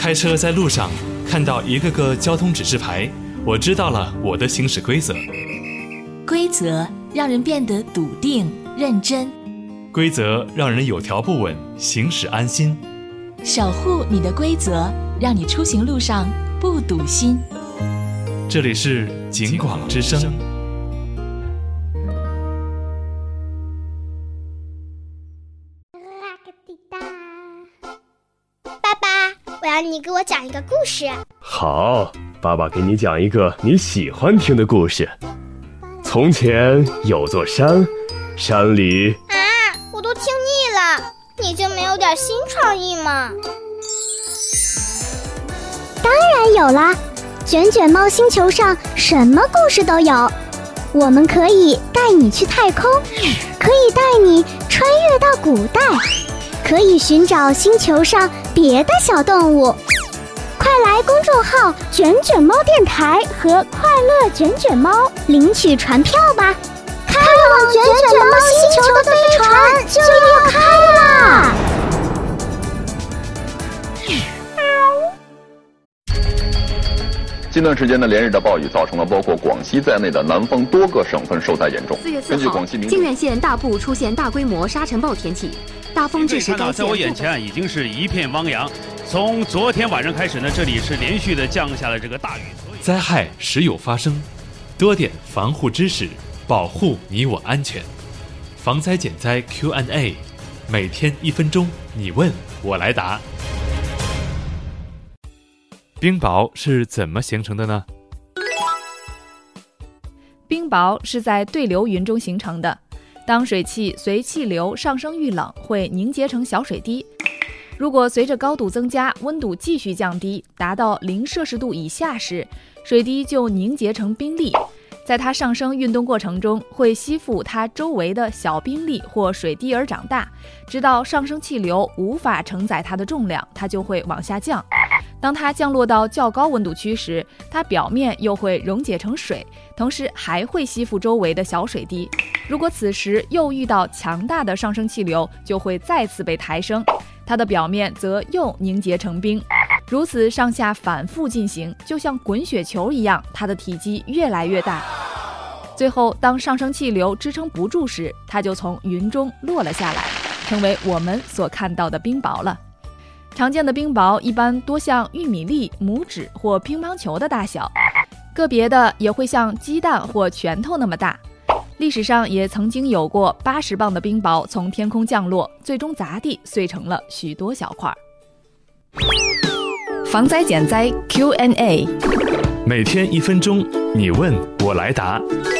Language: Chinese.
开车在路上看到一个个交通指示牌，我知道了我的行驶规则。 规则让人变得笃定认真， 规则让人有条不紊，行驶安心。 守护你的规则，让你出行路上不堵心。 这里是警广之声。 爸爸，我要你给我讲一个故事。 好，爸爸给你讲一个你喜欢听的故事。从前有座山，山里…… 我都听腻了，你就没有点新创意吗？ 当然有啦，卷卷猫星球上什么故事都有。我们可以带你去太空，可以带你穿越到古代，可以寻找星球上别的小动物。快来公众号卷卷猫电台和快乐卷卷猫领取船票吧，开往卷卷猫星球的飞船就要开啦！ 近段时间的连日的暴雨造成了包括广西在内的南方多个省份受灾严重。 4月4号，靖远县大部出现大规模沙尘暴天气，大风致使该县。 在我眼前已经是一片汪洋。从昨天晚上开始呢，这里是连续的降下了这个大雨。 灾害时有发生，多点防护知识，保护你我安全。防灾减灾 Q&A， 每天1分钟，你问我来答。冰雹是怎么形成的呢？ 冰雹是在对流云中形成的，当水汽随气流上升遇冷，会凝结成小水滴。如果随着高度增加，温度继续降低，达到0摄氏度以下时，水滴就凝结成冰粒。在它上升运动过程中，会吸附它周围的小冰粒或水滴而长大，直到上升气流无法承载它的重量，它就会往下降。当它降落到较高温度区时，它表面又会溶解成水，同时还会吸附周围的小水滴。如果此时又遇到强大的上升气流，就会再次被抬升，它的表面则又凝结成冰。如此上下反复进行，就像滚雪球一样，它的体积越来越大。最后，当上升气流支撑不住时，它就从云中落了下来，成为我们所看到的冰雹了。常见的冰雹一般多像玉米粒、拇指或乒乓球的大小，个别的也会像鸡蛋或拳头那么大。历史上也曾经有过80磅的冰雹从天空降落，最终砸地碎成了许多小块。防灾减灾 Q&A， 每天1分钟，你问我来答。